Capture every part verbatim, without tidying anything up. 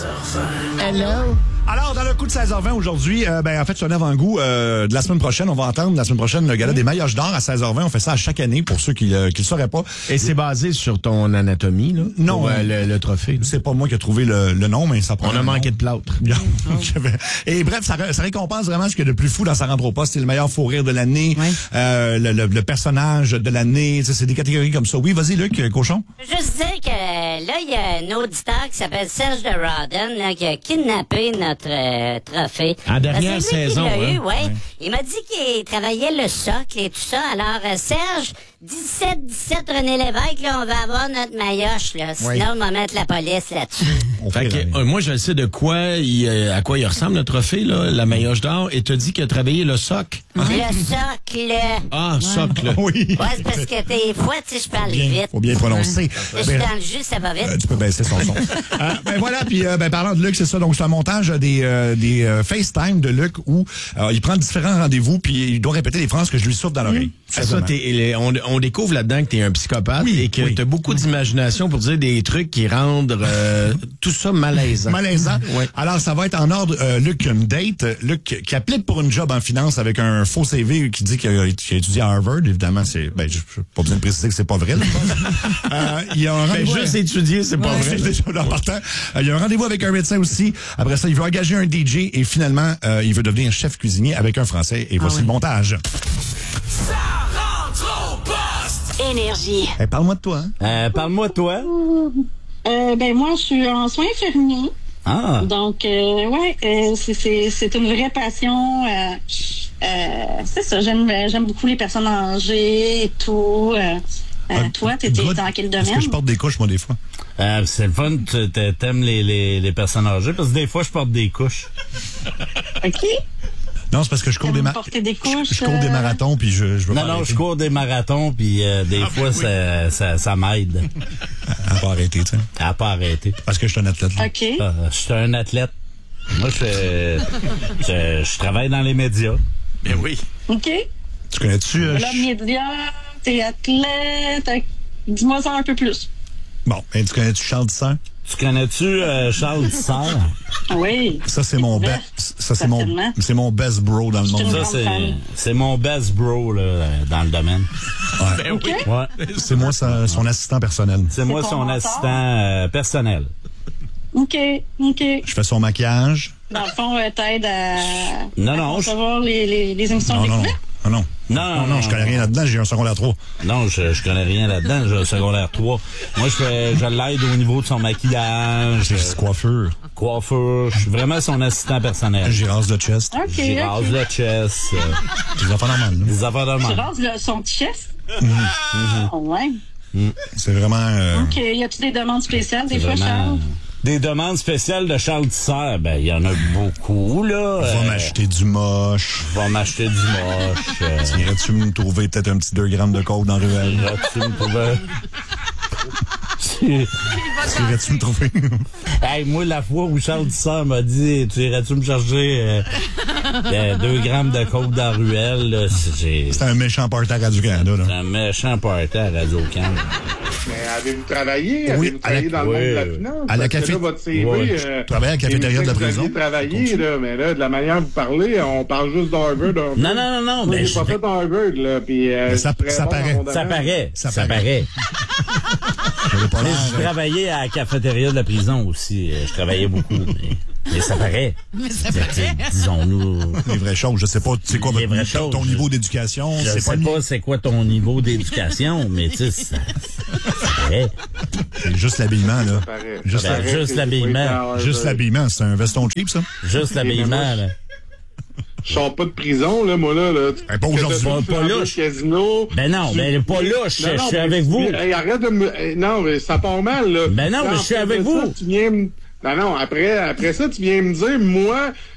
heures vingt. Hello. Alors, dans le coup de seize heures vingt aujourd'hui, euh, ben en fait, c'est un avant-goût euh, de la semaine prochaine. On va entendre la semaine prochaine le gala des maillots d'or à seize heures vingt. On fait ça à chaque année pour ceux qui ne le sauraient pas. Et c'est basé sur ton anatomie, là? Non. Pour, euh, le, le trophée. C'est pas moi qui ai trouvé le, le nom, mais ça prend. On a manqué de plâtre. Et bref, ça, ça récompense vraiment ce qu'il y a de plus fou dans sa rentre au poste. C'est le meilleur fou rire de l'année, oui. euh, le, le, le personnage de l'année. C'est des catégories comme ça. Oui, vas-y, Luc, Cochon. Je veux juste dire que là, il y a un auditeur qui s'appelle Serge de Rodden là, qui a kidnappé notre euh, trophée. En dernière c'est lui qui saison, l'a hein? eu, ouais. Ouais. Il m'a dit qu'il travaillait le socle et tout ça. Alors, euh, Serge, dix-sept dix-sept René Lévesque, là, on va avoir notre maillotche, là. Sinon, Oui. on va mettre la police là-dessus. On Fait fait que, euh, moi, je sais de quoi il, euh, à quoi il ressemble, le trophée, là, la maillotche d'or, et t'as dit qu'il a travaillé le soc. Le socle. Ah, socle. Oui. Ouais, c'est parce que des fois, tu sais, je parle Bien, vite. faut bien prononcer. Je suis Ben, dans le jus, ça va vite. Euh, tu peux baisser son son. euh, ben voilà, puis euh, ben, parlant de Luc, c'est ça. Donc, c'est un montage des, euh, des euh, FaceTime de Luc où euh, il prend différents rendez-vous puis il doit répéter les phrases que je lui souffle dans l'oreille. Ah, ça, t'es, on, on découvre là-dedans que t'es un psychopathe Oui, et que oui. t'as beaucoup d'imagination pour dire des trucs qui rendent euh, tout ça malaisant. Malaisant. Ouais. Alors, ça va être en ordre. Euh, Luc, une date. Luc qui applique pour une job en finance avec un faux C V qui dit qu'il a, qu'il a étudié à Harvard. Évidemment, c'est, ben, je, je, pas besoin de préciser que c'est pas vrai. Là, euh, il y a un Ben, rendez-vous. juste étudier, c'est pas Ouais, vrai. c'est déjà en partant. Euh, il y a un rendez-vous avec un médecin aussi. Après ça, il veut engager un D J et finalement, euh, il veut devenir chef cuisinier avec un Français. Et voici oui. le montage. Ça rentre au poste. Énergie. Hey, parle-moi de toi. Hein? Euh, parle-moi de toi. Euh, ben moi, je suis en soins infirmiers. Ah. Donc, euh, ouais, euh, c'est, c'est, c'est une vraie passion. Euh, euh, c'est ça, j'aime, j'aime beaucoup les personnes âgées et tout. Euh, euh, Ah, toi, t'étais good. dans quel Parce domaine? que je porte des couches, moi, des fois. Euh, c'est le fun, tu t'aimes les, les, les personnes âgées, parce que des fois, je porte des couches. OK. Non, c'est parce que je cours T'aimes des, ma- porter des je, couches, je cours des euh, marathons puis je, je veux Non, pas non, arrêter. je cours des marathons, puis euh, des Ah, fois, ben oui. ça, ça, ça m'aide À pas arrêter, tu sais. à pas arrêter. Parce que je suis un athlète. là. OK. Euh, je suis un athlète. Moi, je, je, je travaille dans les médias. Ben oui. OK. Tu connais-tu... euh, Là, ch- média, t'es athlète. euh, Dis-moi ça un peu plus. Bon, ben, tu connais-tu Charles Dissert? Tu connais-tu euh, Charles Dissert? Oui. Ça, c'est mon Ouais, best. Ça, c'est mon, certainement. c'est mon best bro dans le monde. une Ça, grande c'est, fan. c'est mon best bro là, dans le domaine. Ouais. OK. Ouais. C'est moi sa- son assistant personnel. C'est moi ton son mentor? assistant euh, personnel. OK. OK. Je fais son maquillage. Dans le fond, euh, t'aides à, Non, à non, je- concevoir les, les, les émissions Non, de non, non. découverte. Non, non. Non, Non, non, je connais rien là-dedans. J'ai un secondaire trois. Non, je, je connais rien là-dedans. J'ai un secondaire trois. Moi, je fais, je l'aide au niveau de son maquillage, J'ai euh, coiffeur. coiffeur. Je suis vraiment son assistant personnel. J'ai rase de chest. OK. J'y rase OK. le chest, euh, Des affaires normales. là. des affaires de Tu même. rases le, son chest? Mm-hmm. Oh, ouais. C'est vraiment... euh, OK. Y a-tu des demandes spéciales des fois, Vraiment, Charles? des demandes spéciales de Charles Dissert, ben, il y en a beaucoup, là. Va Euh, m'acheter du moche. Va m'acheter du moche. Euh, Irais-tu me trouver peut-être un petit deux grammes de coke dans Ruelle? tu me trouves... Tu- Irais-tu me trouver? Hey, moi, la fois où Charles Dissert m'a dit, tu irais-tu me chercher euh, euh, deux grammes de coke dans la ruelle, là, c'est, j'ai- C'est un méchant party à Radio-Canada, c'est là. un méchant party à Radio-Can. Mais avez-vous travaillé? Oui, Avez-vous à la- travaillé dans le oui, monde de la oui. finance? À la Parce que café- là, votre C V, Ouais. euh, Je travaillais à la cafétéria de la vous aviez prison. travaillé, là, mais là, de la manière dont vous parlez, on parle juste d'Harvard. Harvard. Non, non, non, non, Moi, mais j'ai pas je- fait Harvard, là, puis euh, Mais ça- je suis très ça bon dans paraît. mon Ça domaine. paraît, Ça ça, paraît. paraît. J'avais pas Mais l'air, je euh, travaillais à la cafétéria de la prison aussi. euh, Je travaillais beaucoup, mais, mais ça paraît. Mais ça Dis- paraît. Disons-nous. les vraies choses. Je sais pas, c'est quoi Les votre, vraies choses. ton niveau d'éducation. Je C'est sais pas, pas c'est quoi ton niveau d'éducation, mais tu sais, ça, ça paraît. c'est juste l'habillement, là. Paraît. Juste, Ben, Paraît juste que j'ai l'habillement. pas été à Harvard. juste l'habillement. C'est un veston cheap, ça? Juste l'habillement, là. Je sors pas de prison, là, moi, là. là. Eh, pas aujourd'hui. Que t'as Pas- fait pas un louche. casino. Ben non, Tu- mais pas louche, Non, je non, suis mais avec tu- vous. Hey, arrête de me... hey, non, mais ça part mal, là. Ben non, Là, mais en je suis plus avec de vous. ça, tu viens me... Non, non, après, après ça, tu viens me dire, moi,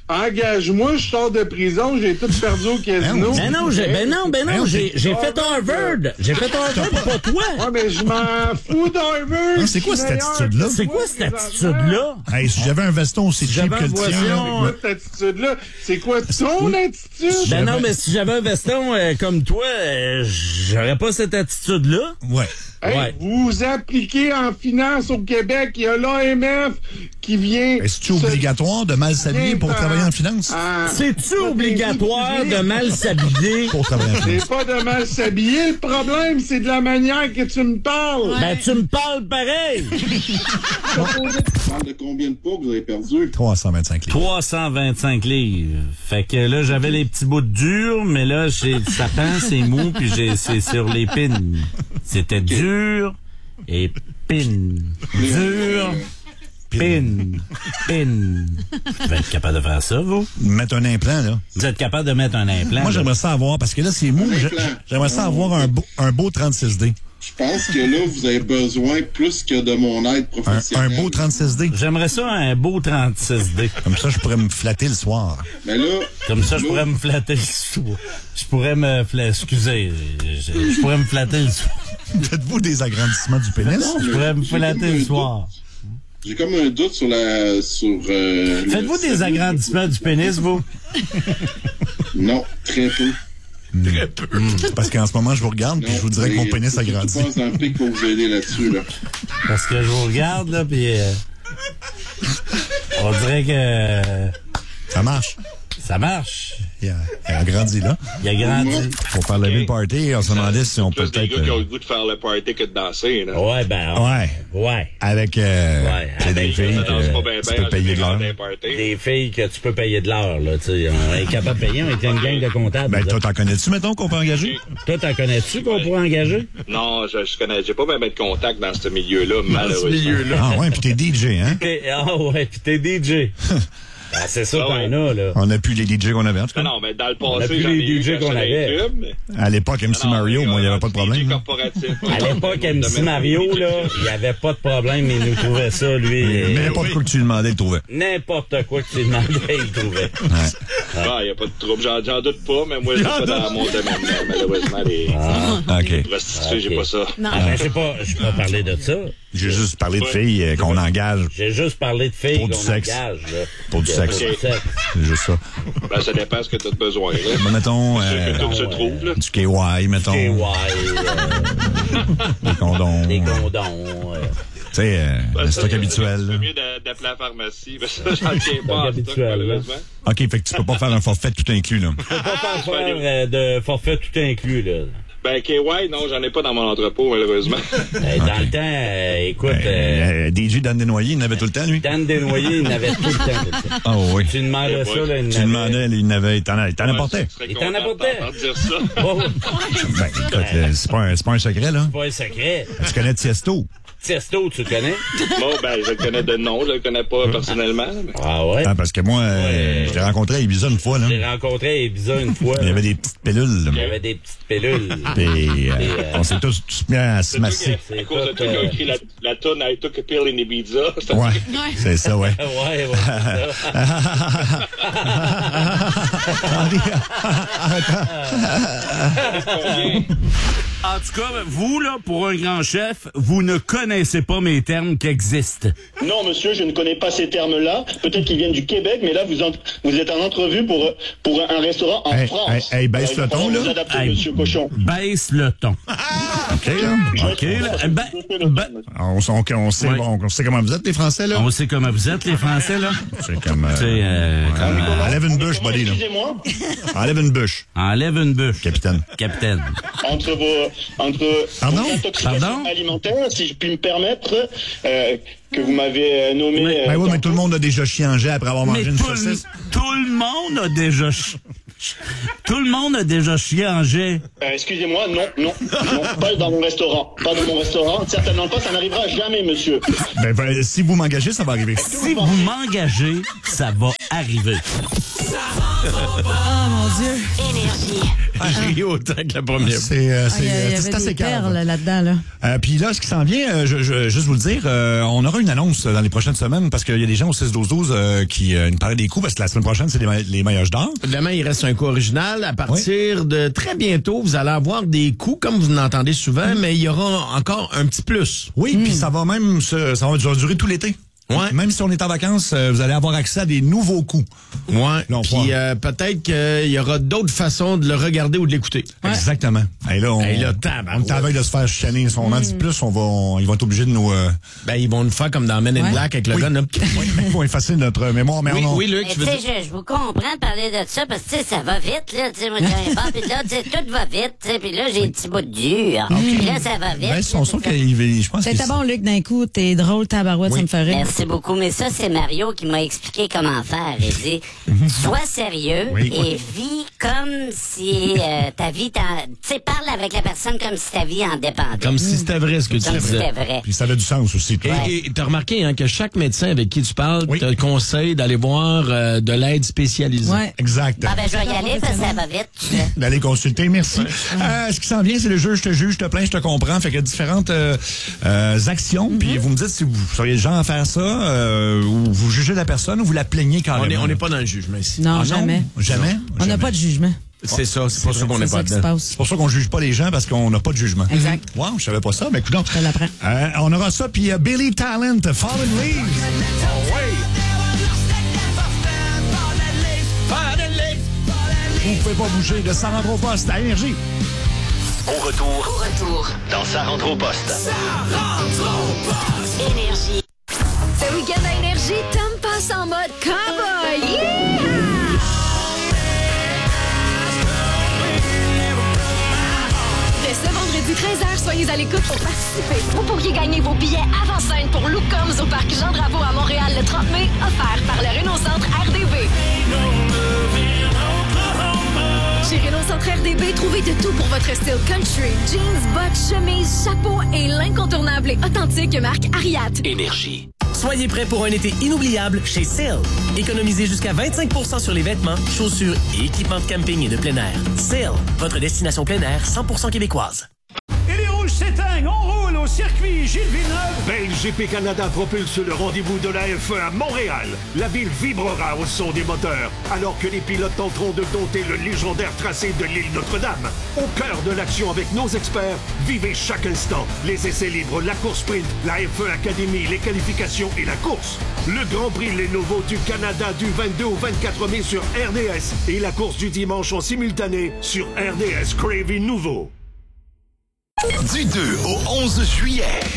engage-moi, je sors de prison, j'ai tout perdu au casino. Ben non, j'ai, ben non, ben non, j'ai, j'ai fait Harvard. J'ai fait Harvard, pas toi. Ouais, mais je m'en fous d'Harvard. Ah, c'est quoi cette attitude-là? C'est quoi cette attitude-là? Hey, si j'avais un veston aussi cheap J'avais que un le tien, voisin, là, C'est quoi cette attitude-là? C'est quoi ton attitude? Ben non, mais si j'avais un veston euh, comme toi, euh, j'aurais pas cette attitude-là. ouais. Hey, Ouais. vous appliquez en finance au Québec, il y a l'A M F qui vient... Est-ce obligatoire de mal s'habiller pour travailler en finance? Ah, C'est-tu obligatoire de mal s'habiller? Pour travailler en finance. c'est pas de mal s'habiller, le problème, c'est de la manière que tu me parles. Ben, tu me parles pareil! Tu parles de combien de poids que vous avez perdu? trois cent vingt-cinq livres. trois cent vingt-cinq livres. Fait que là, j'avais les petits bouts durs, mais là, j'ai, ça pend, c'est mou, puis j'ai, c'est sur les pins. C'était dur et pin. Dur, pin, pin. Vous êtes capable de faire ça, vous? Mettre un implant, là. Vous êtes capable de mettre un implant? Moi, j'aimerais ça avoir, parce que là, c'est mou, j'ai- j'aimerais ça avoir un beau, un beau trente-six D. Je pense que là, vous avez besoin plus que de mon aide Un, professionnelle. un beau trente-six D. J'aimerais ça un beau trente-six D. Comme ça, je pourrais me flatter le soir. Mais là, Comme ça, je là, pourrais me flatter le soir. Je pourrais me flatter, excusez, je, je pourrais me flatter le soir. Faites-vous des agrandissements du pénis? Je pourrais me J'ai comme flatter un le doute. soir. J'ai comme un doute sur la... sur euh, le- Faites-vous des agrandissements du pénis, vous? Non, très peu. Parce qu'en ce moment, je vous regarde, puis je vous dirais que mon mais pénis faut a que grandi. Je pense un pic pour vous aider là-dessus, là. Parce que je vous regarde, là, puis euh, on dirait que Ça marche. ça marche. Il a, il a grandi, là. Il a grandi. Pour faire lever le party, on se demandait si on peut Plus des peut-être... gars qui ont euh, le goût de faire le party que de danser, là. Ouais, ben, Ouais. ouais. Avec euh, Ouais, tu sais, des avec- filles Ça danse pas que bien, tu bien, peux payer de l'heure. dans les parties. Des filles que tu peux payer de l'heure, là, tu sais. On est capable de payer, on est une gang de comptables. Ben, là. toi, t'en connais-tu, mettons, qu'on peut engager? Toi, t'en connais-tu qu'on pourrait engager? Non, je, je connais, j'ai pas bien de contact dans ce milieu-là, malheureusement. Ah ouais, puis t'es D J, hein? T'es- Ah ouais, pis t'es D J. Ah, c'est ça Ah ouais. qu'on a, là. On a plus les D J qu'on avait, en tout cas. Non, non, mais dans le On a passé, plus j'en les ai eu D J quand qu'on j'étais avait. dans les clubs, mais- À l'époque, M C Non, Mario, mais, moi, il n'y euh, avait pas de du problème. D J là. corporatif. À l'époque, M C Mario, là, il n'y avait pas de problème, mais il nous trouvait ça, lui. Mais euh, n'importe quoi que tu lui demandais, il le trouvait. N'importe quoi que tu demandais, il le trouvait. Ah, y a pas de trouble, j'en, j'en doute pas, mais moi, je suis pas dans mon domaine, là, malheureusement, les OK. prostituées, j'ai pas ça. Ah, ben, j'ai pas, j'ai pas parlé de ça. J'ai juste parlé de filles euh, qu'on engage J'ai juste parlé de filles Pour du qu'on sexe. engage, là. pour du Euh, sexe. Pour du sexe. C'est juste ça. Ben, ça dépend ce que t'as de besoin, là. Ben, mettons, C'est euh, que tout se trouve, là. du K Y, mettons, K Y, euh, des condoms. des Tu condoms. euh. sais, euh, Ben, le ça, stock c'est habituel. là. mieux d'a- d'appeler la pharmacie, parce que j'en tiens pas en stock, habituel, là. malheureusement. OK, fait que tu peux pas faire un forfait tout inclus, là. Faut pas faire faire euh, de forfait tout inclus, là. Ben, K Y, non, j'en ai pas dans mon entrepôt, malheureusement. Euh, Dans le temps, euh, écoute, euh, Euh, D J Dan Desnoyers, il en avait tout le temps, lui. Dan Desnoyers, il n'avait tout le temps. tout le temps. Ah oui. Tu demandais ça, là, il Tu n'avait- demandais, il n'avait, il t'en a- il t'en apportait. Je serais Il t'en content apportait. d'entendre dire ça. Oh, Ben, écoute, euh, c'est pas, un- c'est pas un secret, là. pas un secret. Tu connais Tiesto? Tiesto, tu le connais? Bon, ben, je le connais de nom, je le connais pas personnellement. mais- Ah ouais? Ah, parce que moi, euh, Ouais. je l'ai rencontré à Ibiza une fois, là. J'ai rencontré à Ibiza une fois. Il y avait des petites pilules, là. Il y avait des petites pilules. Puis, euh, euh, on s'est tous, tous mis à se C'est toi masser. qui- à cause de toi qui a écrit la, la toune I Took a Pill in Ibiza. C'est- Ouais, c'est ça, ouais. Ouais, ouais, c'est ça. En tout cas, vous, là, pour un grand chef, vous ne connaissez pas mes termes qui existent. Non, monsieur, je ne connais pas ces termes-là. Peut-être qu'ils viennent du Québec, mais là, vous, en- vous êtes en entrevue pour, pour un restaurant en Hey, France. hey, hey, baisse Alors, il va le ton, falloir là. vous adapter, Hey. monsieur Cochon. Baisse le ton. OK, là. OK, là? Ben, ben, On, on, on sait, Ouais. on, on sait comment vous êtes, les Français, là. on sait comment vous êtes, les Français, là. C'est comme... euh, C'est, euh, comme, euh, enlève une bûche, Comment, buddy, là. excusez-moi, Enlève une bûche, enlève une bûche. capitaine. Capitaine. entre vos, entre Pardon? vos intoxications Pardon? alimentaires, si je puis me permettre, euh, que vous m'avez euh, nommé... Mais- euh, Ben oui, mais tantôt. tout le monde a déjà chié en jet après avoir Mais mangé une tout le, saucisse. tout le monde a déjà chi- tout le monde a déjà chié en jet. Euh, excusez-moi, non, non, non, pas dans mon restaurant. Pas dans mon restaurant, certainement pas, ça n'arrivera jamais, monsieur. Ben, ben, si vous m'engagez, ça va arriver. Si vous m'engagez, ça va arriver. Ça rentre Oh mon Dieu. Énergie. Ah, j'ai ri autant que la première. C'est euh, Ah, c'est il y, a- il y euh, c'est avait assez des calme. perles là-dedans, là. Euh, Puis là, ce qui s'en vient, euh, je, je, juste vous le dire, euh, on aura une annonce dans les prochaines semaines parce qu'il y a des gens au six douze douze euh, qui euh, nous parlaient des coups parce que la semaine prochaine, c'est les, ma- les maillots d'or. Évidemment, il reste un coup original. À partir de très bientôt, vous allez avoir des coups, comme vous l'entendez souvent, mais il y aura encore un petit plus. Oui, puis ça va même se, ça va durer tout l'été. Ouais. Même si on est en vacances, euh, vous allez avoir accès à des nouveaux coups. Ouais. Là, on Puis pourra- euh, peut-être qu'il y aura d'autres façons de le regarder ou de l'écouter. Exactement. Et là, on, Hey, là, on tabarouette. est à la veille de se faire chicaner. Si on en dit plus, on va, on- ils vont être obligés de nous... Euh, Ben, ils vont nous faire comme dans Men in Ouais. Black avec le Oui. gun. là. oui, ils vont effacer notre mémoire. Mais Oui, on, oui, Luc, Mais tu tu veux sais, dire... je, je vous comprends de parler de ça parce que, tu sais, ça va vite, là. Tu sais, moi, j'ai un bar, puis là, tu sais, tout va vite, tu sais, puis là, j'ai un petit bout de dur. Puis là, ça va vite. Ben, ils sont sûrs qu'ils... Je pense C'était qu'ils- bon, Luc, d'un coup. T'es drôle, tabarouette, ça me ferait. Merci beaucoup, mais ça, c'est Mario qui m'a expliqué comment faire. Il dit, sois sérieux Oui. et vis comme si euh, ta vie, t'en- tu sais, parle avec la personne comme si ta vie en dépendait. Comme si c'était vrai ce que tu Comme si disais. c'était vrai. Puis ça a du sens aussi. toi. Et et t'as remarqué hein, que chaque médecin avec qui tu parles Oui. te conseille d'aller voir euh, de l'aide spécialisée. Ouais. Exact. Ah ben, je vais y aller parce que ça va vite. tu sais. D'aller consulter, merci. Euh, ce qui s'en vient, c'est le jeu je te juge, je te plains, je te comprends. Fait qu'il y a différentes euh, euh, actions. Puis vous me dites si vous seriez le genre à faire ça, euh, ou vous jugez la personne ou vous la plaignez carrément. On n'est on est pas dans le jugement ici. Non, Ah jamais. Jamais? On n'a Jamais. pas de jugement. C'est ça, c'est pour ça qu'on C'est n'est ça pas qui se dedans. passe. C'est pour ça qu'on juge pas les gens parce qu'on n'a pas de jugement. Exact. Wow, je savais pas ça, mais écoute donc. Je l'apprends. Euh, on aura ça, puis euh, Billy Talent, Fallen Leaves. Oh, ouais. Vous pouvez pas bouger de ça rentre au poste à Énergie. Au retour, Au retour, dans Ça rentre au poste. Énergie. Ce week-end à Énergie, Tom passe en mode cowboy. Yeah! Dès ce vendredi treize heures, soyez à l'écoute pour participer. Vous pourriez gagner vos billets avant scène pour Look Combs au parc Jean Drapeau à Montréal le trente mai, offert par le Renault Centre R D B. Chez Renault Centre R D B, trouvez de tout pour votre style country. Jeans, bottes, chemises, chapeau et l'incontournable et authentique marque Ariat. Énergie. Soyez prêts pour un été inoubliable chez Sale. Économisez jusqu'à vingt-cinq pour cent sur les vêtements, chaussures et équipements de camping et de plein air. Sale, votre destination plein air cent pour cent québécoise. Et les rouges s'éteignent, on roule au circuit Gilles Villeneuve. Belle G P Canada propulse le rendez-vous de la F un à Montréal. La ville vibrera au son des moteurs, alors que les pilotes tenteront de dompter le légendaire tracé de l'île Notre-Dame. Au cœur de l'action avec nos experts, vivez chaque instant. Les essais libres, la course sprint, la F un Academy, les qualifications et la course. Le Grand Prix Lenovo du Canada du vingt-deux au vingt-quatre mai sur R D S et la course du dimanche en simultané sur R D S Crave Nouveau. Du deux au onze juillet.